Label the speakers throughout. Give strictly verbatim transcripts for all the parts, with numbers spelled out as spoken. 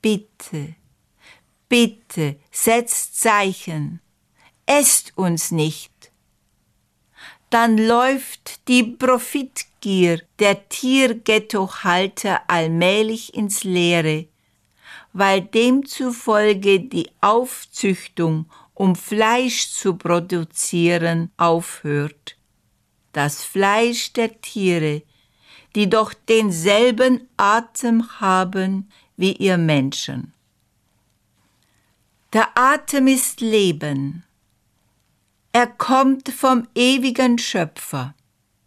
Speaker 1: Bitte, bitte, setzt Zeichen, esst uns nicht. Dann läuft die Profitgier der Tierghettohalter allmählich ins Leere, weil demzufolge die Aufzüchtung, um Fleisch zu produzieren, aufhört. Das Fleisch der Tiere, die doch denselben Atem haben wie ihr Menschen. Der Atem ist Leben. Er kommt vom ewigen Schöpfer.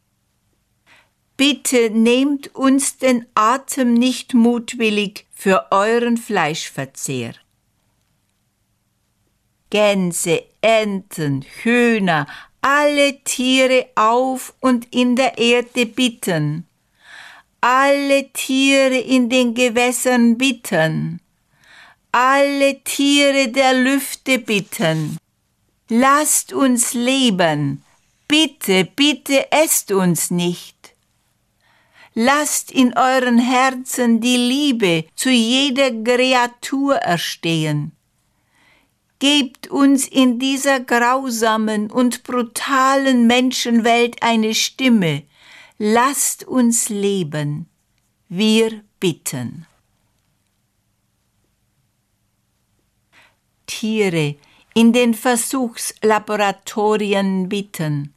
Speaker 1: Bitte nehmt uns den Atem nicht mutwillig für euren Fleischverzehr. Gänse, Enten, Hühner, alle Tiere auf und in der Erde bitten, alle Tiere in den Gewässern bitten, alle Tiere der Lüfte bitten. Lasst uns leben, bitte, bitte esst uns nicht. Lasst in euren Herzen die Liebe zu jeder Kreatur erstehen. Gebt uns in dieser grausamen und brutalen Menschenwelt eine Stimme. Lasst uns leben. Wir bitten. Tiere in den Versuchslaboratorien bitten.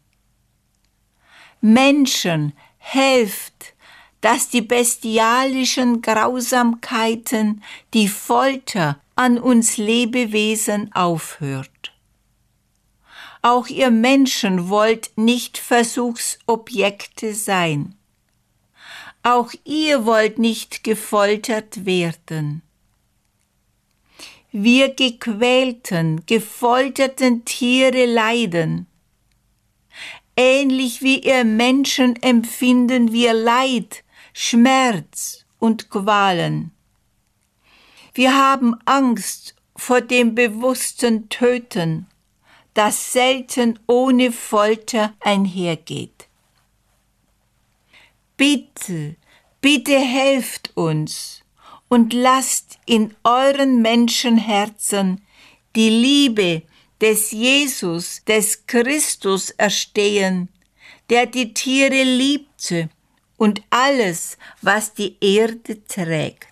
Speaker 1: Menschen, helft, dass die bestialischen Grausamkeiten, die Folter an uns Lebewesen aufhört. Auch ihr Menschen wollt nicht Versuchsobjekte sein. Auch ihr wollt nicht gefoltert werden. Wir gequälten, gefolterten Tiere leiden. Ähnlich wie ihr Menschen empfinden wir Leid, Schmerz und Qualen. Wir haben Angst vor dem bewussten Töten, das selten ohne Folter einhergeht. Bitte, bitte helft uns und lasst in euren Menschenherzen die Liebe des Jesus, des Christus erstehen, der die Tiere liebte und alles, was die Erde trägt.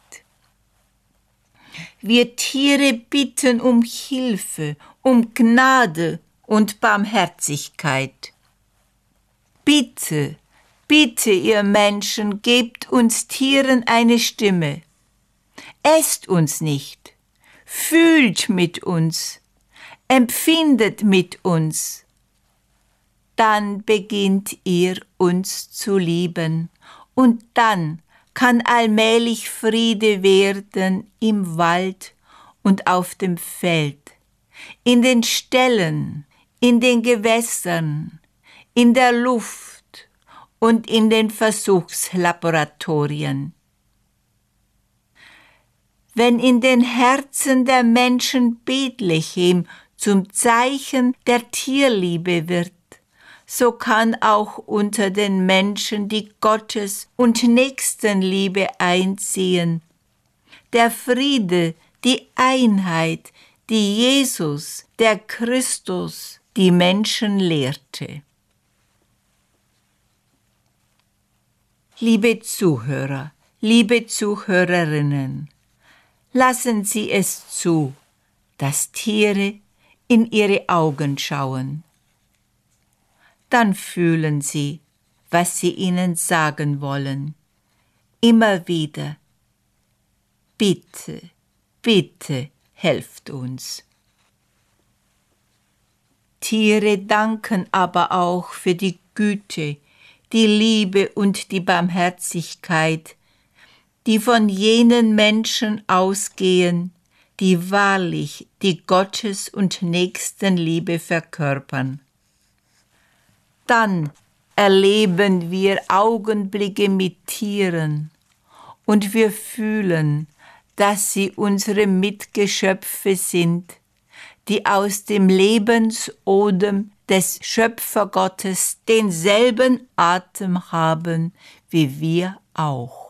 Speaker 1: Wir Tiere bitten um Hilfe, um Gnade und Barmherzigkeit. Bitte, bitte, ihr Menschen, gebt uns Tieren eine Stimme. Esst uns nicht, fühlt mit uns, empfindet mit uns. Dann beginnt ihr uns zu lieben und dann kann allmählich Friede werden im Wald und auf dem Feld, in den Ställen, in den Gewässern, in der Luft und in den Versuchslaboratorien. Wenn in den Herzen der Menschen Bethlehem zum Zeichen der Tierliebe wird, so kann auch unter den Menschen die Gottes- und Nächstenliebe einziehen. Der Friede, die Einheit, die Jesus, der Christus, die Menschen lehrte. Liebe Zuhörer, liebe Zuhörerinnen, lassen Sie es zu, dass Tiere in Ihre Augen schauen. Dann fühlen Sie, was Sie ihnen sagen wollen. Immer wieder, bitte, bitte, helft uns. Tiere danken aber auch für die Güte, die Liebe und die Barmherzigkeit, die von jenen Menschen ausgehen, die wahrlich die Gottes- und Nächstenliebe verkörpern. Dann erleben wir Augenblicke mit Tieren und wir fühlen, dass sie unsere Mitgeschöpfe sind, die aus dem Lebensodem des Schöpfergottes denselben Atem haben wie wir auch.